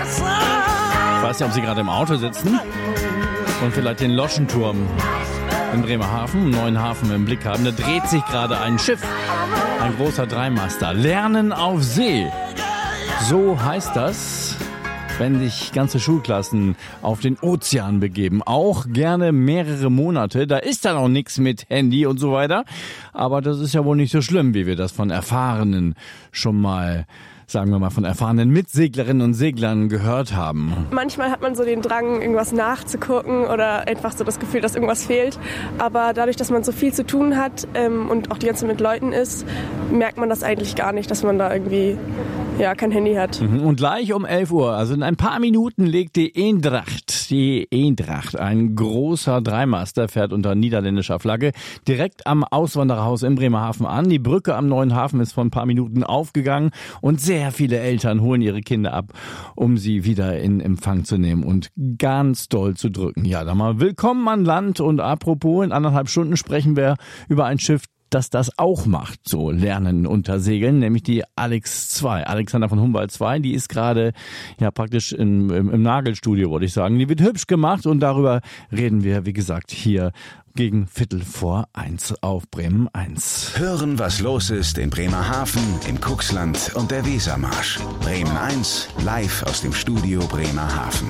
Ich weiß nicht, ob Sie gerade im Auto sitzen und vielleicht den Loschenturm in Bremerhaven, einen neuen Hafen im Blick haben. Da dreht sich gerade ein Schiff, ein großer Dreimaster. Lernen auf See. So heißt das, wenn sich ganze Schulklassen auf den Ozean begeben. Auch gerne mehrere Monate. Da ist dann auch nichts mit Handy und so weiter. Aber das ist ja wohl nicht so schlimm, wie wir das von Erfahrenen schon mal, sagen wir mal, von erfahrenen Mitseglerinnen und Seglern gehört haben. Manchmal hat man so den Drang, irgendwas nachzugucken oder einfach so das Gefühl, dass irgendwas fehlt. Aber dadurch, dass man so viel zu tun hat und auch die ganze Zeit mit Leuten ist, merkt man das eigentlich gar nicht, dass man da irgendwie kein Handy hat. Und gleich um 11 Uhr, also in ein paar Minuten, legt die Eendracht, ein großer Dreimaster, fährt unter niederländischer Flagge, direkt am Auswandererhaus in Bremerhaven an. Die Brücke am neuen Hafen ist vor ein paar Minuten aufgegangen und sehr viele Eltern holen ihre Kinder ab, um sie wieder in Empfang zu nehmen und ganz doll zu drücken. Ja, dann mal willkommen an Land. Und apropos, in 1,5 Stunden sprechen wir über ein Schiff, dass das auch macht, so Lernen unter Segeln, nämlich die Alex 2, Alexander von Humboldt 2, die ist gerade praktisch im Nagelstudio, wollte ich sagen. Die wird hübsch gemacht und darüber reden wir, wie gesagt, hier gegen 1:15 auf Bremen 1. Hören, was los ist in Bremerhaven, im Cuxland und der Wesermarsch. Bremen 1, live aus dem Studio Bremerhaven.